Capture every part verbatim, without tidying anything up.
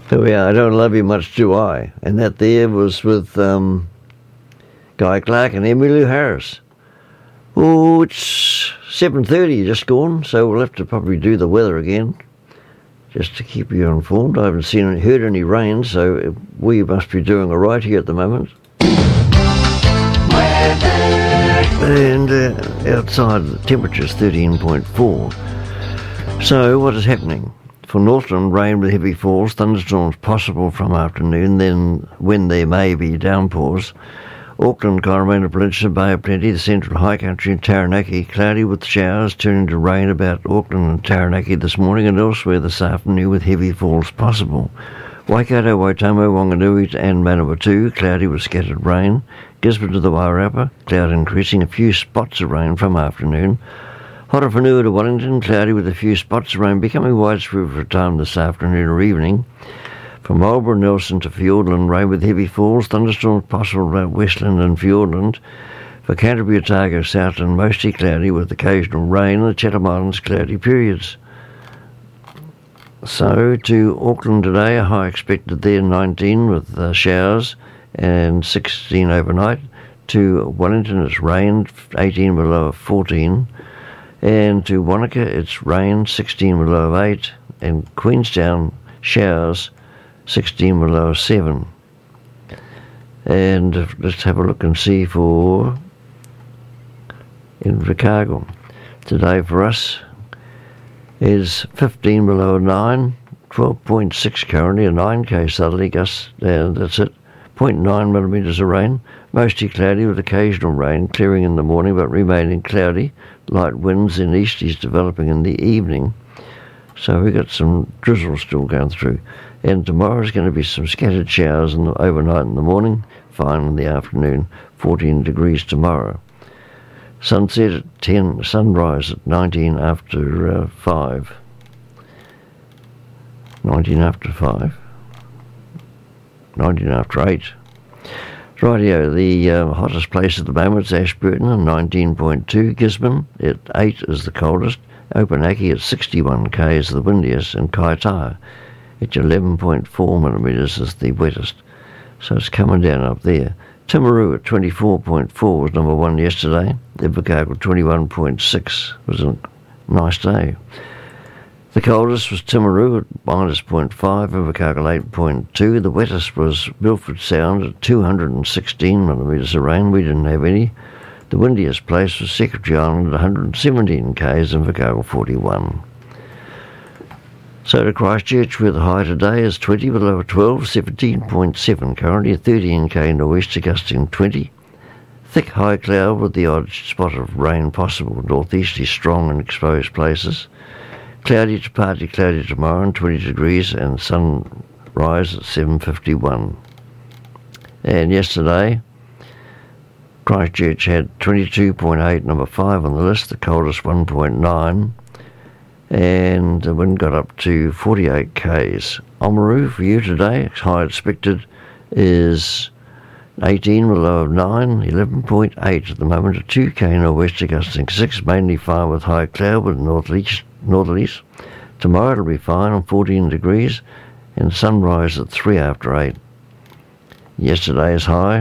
There we are. I don't love you much, do I? And that there was with um, Guy Clark and Emmylou Harris. Oh, it's seven thirty just gone, so we'll have to probably do the weather again, just to keep you informed. I haven't seen heard any rain, so we must be doing all right here at the moment. And uh, outside the temperature's thirteen point four. So what is happening? For Northland, rain with heavy falls, thunderstorms possible from afternoon, then when there may be downpours. Auckland, Coromandel Peninsula, Bay of Plenty, the central high country and Taranaki, cloudy with showers turning to rain about Auckland and Taranaki this morning and elsewhere this afternoon with heavy falls possible. Waikato, Waitomo, Wanganui and Manawatu, cloudy with scattered rain. Gisborne to the Wairarapa, cloud increasing, a few spots of rain from afternoon. Horowhenua to Wellington, cloudy with a few spots of rain becoming widespread for a time this afternoon or evening. From Marlborough, Nelson to Fiordland, rain with heavy falls, thunderstorms possible around Westland and Fiordland. For Canterbury, Otago, Southland, mostly cloudy with occasional rain, and the Chatham Islands, cloudy periods. So to Auckland today, a high expected there, nineteen with uh, showers and sixteen overnight. To Wellington, it's rain, eighteen below fourteen. And to Wanaka, it's rain, sixteen below eight. And Queenstown, showers, sixteen below seven. And let's have a look and see for Invercargill. Today for us is fifteen below nine, twelve point six currently, a nine k southerly gust, and that's it, zero point nine millimetres of rain, mostly cloudy with occasional rain, clearing in the morning but remaining cloudy, light winds in easties developing in the evening. So we've got some drizzle still going through. And tomorrow's going to be some scattered showers in the, overnight in the morning, fine in the afternoon, fourteen degrees tomorrow. Sunset at ten, sunrise at nineteen after uh, five. nineteen after five. nineteen after eight. Rightio, the uh, hottest place at the moment is Ashburton at nineteen point two, Gisborne at eight is the coldest, Opunake at sixty-one k is the windiest, and Kaitaia at eleven point four millimetres is the wettest. So it's coming down up there. Timaru at twenty-four point four was number one yesterday. Invercargill twenty-one point six was a nice day. The coldest was Timaru at minus zero point five, Invercargill eight point two. The wettest was Milford Sound at two hundred sixteen millimetres of rain. We didn't have any. The windiest place was Secretary Island at one hundred seventeen k's, Invercargill forty-one. So to Christchurch, where the high today is twenty below twelve, seventeen point seven currently, a thirteen k nor'easter gusting twenty. Thick high cloud with the odd spot of rain possible, northeasterly strong in exposed places. Cloudy to partly cloudy tomorrow and twenty degrees, and sunrise at seven fifty-one. And yesterday, Christchurch had twenty-two point eight, number five on the list, the coldest one point nine. And the wind got up to forty-eight k's. Oamaru for you today, high expected is eighteen below nine, eleven point eight at the moment, a two k nor'wester gusting six, mainly fine with high cloud with northeast, northerlies. Tomorrow it'll be fine on fourteen degrees and sunrise at three after eight. Yesterday's high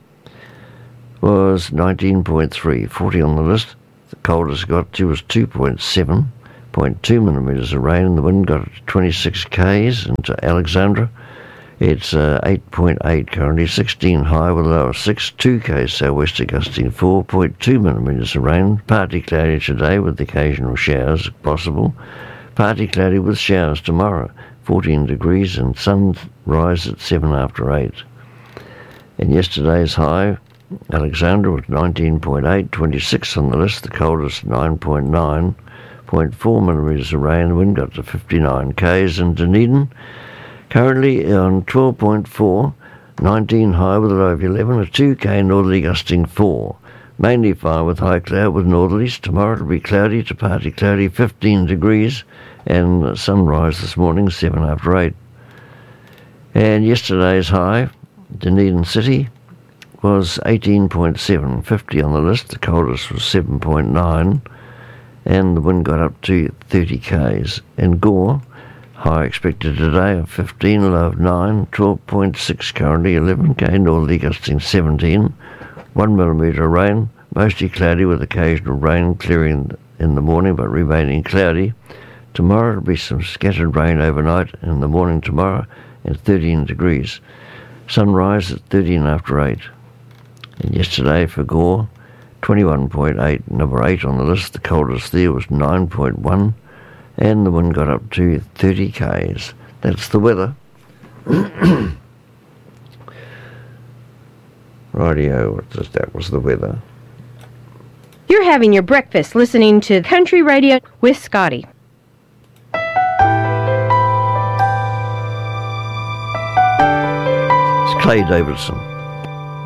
was nineteen point three, forty on the list. The coldest got to was two point seven. zero point two millimetres of rain, and the wind got to twenty-six k's into Alexandra. It's uh, eight point eight currently, sixteen high with a low of six, two k's southwester gusting four point two millimetres of rain, partly cloudy today with occasional showers possible, partly cloudy with showers tomorrow, fourteen degrees and sunrise at seven after eight. And yesterday's high, Alexandra was nineteen point eight, twenty-six on the list, the coldest nine point nine, zero point four millimetres of rain, the wind got to fifty-nine k's, and Dunedin currently on twelve point four, nineteen high with a low of eleven, a two k northerly gusting four, mainly fine with high cloud with northerlies. Tomorrow it'll be cloudy to partly cloudy, fifteen degrees, and sunrise this morning seven after eight. And yesterday's high, Dunedin City, was eighteen point seven, fifty on the list, the coldest was seven point nine, and the wind got up to thirty k's. And Gore, High expected today of fifteen, low of nine, twelve point six currently, eleven K, northerly gusting seventeen, one millimetre of rain, mostly cloudy with occasional rain clearing in the morning but remaining cloudy. Tomorrow will be some scattered rain overnight in the morning tomorrow and thirteen degrees. Sunrise at thirteen after eight. And yesterday for Gore, twenty-one point eight, number eight on the list. The coldest there was nine point one, and the wind got up to thirty k's. That's the weather. Rightio, that was the weather. You're having your breakfast listening to Country Radio with Scotty. It's Clay Davidson.